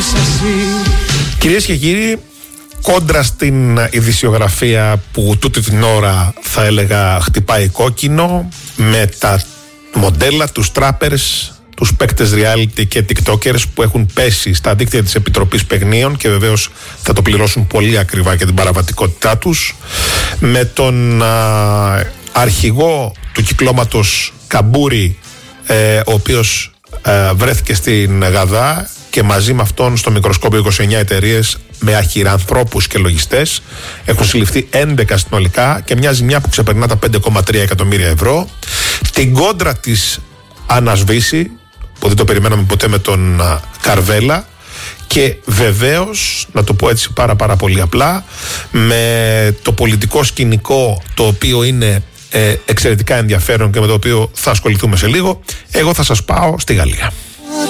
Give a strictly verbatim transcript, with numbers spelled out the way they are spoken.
Κυρίες και κύριοι, κόντρα στην ειδησιογραφία που τούτη την ώρα θα έλεγα χτυπάει κόκκινο, με τα μοντέλα, τους τράπερς, τους παίκτες reality και tiktokers που έχουν πέσει στα δίκτυα της Επιτροπής Παιγνίων και βεβαίως θα το πληρώσουν πολύ ακριβά για την παραβατικότητά τους, με τον α, αρχηγό του κυκλώματος Καμπούρη, ε, ο οποίος ε, βρέθηκε στην Γαδά, και μαζί με αυτόν στο μικροσκόπιο είκοσι εννιά εταιρείες με αχυρανθρώπους και λογιστές. Έχουν συλληφθεί έντεκα συνολικά και μια ζημιά που ξεπερνά τα πέντε κόμμα τρία εκατομμύρια ευρώ. Την κόντρα της ανασβήσει, που δεν το περιμέναμε ποτέ, με τον α, Καρβέλα. Και βεβαίως, να το πω έτσι πάρα πάρα πολύ απλά, με το πολιτικό σκηνικό το οποίο είναι ε, εξαιρετικά ενδιαφέρον και με το οποίο θα ασχοληθούμε σε λίγο, εγώ θα σας πάω στη Γαλλία.